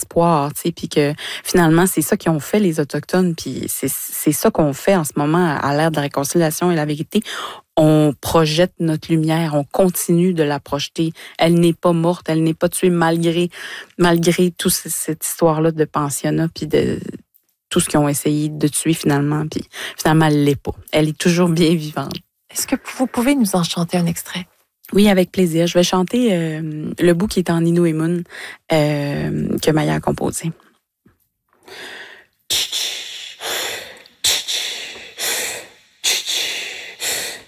espoir, tu sais, puis que finalement, c'est ça qu'ils ont fait, les Autochtones, puis c'est ça qu'on fait en ce moment à l'ère de la réconciliation et la vérité. On projette notre lumière, on continue de la projeter. Elle n'est pas morte, elle n'est pas tuée malgré toute cette histoire-là de pensionnat, puis de tout ce qu'ils ont essayé de tuer finalement, puis finalement, elle l'est pas. Elle est toujours bien vivante. Est-ce que vous pouvez nous en chanter un extrait? Oui, avec plaisir. Je vais chanter le bout qui est en Innu et Mun que Maya a composé.